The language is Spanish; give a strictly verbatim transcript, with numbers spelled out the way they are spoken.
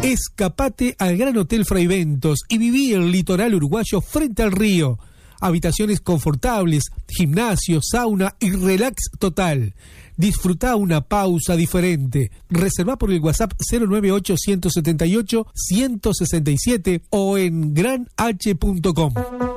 Escapate al Gran Hotel Fraiventos y viví el litoral uruguayo frente al río. Habitaciones confortables, gimnasio, sauna y relax total. Disfruta una pausa diferente. Reserva por el WhatsApp cero nueve ocho, uno siete ocho, uno seis siete o en gran h punto com.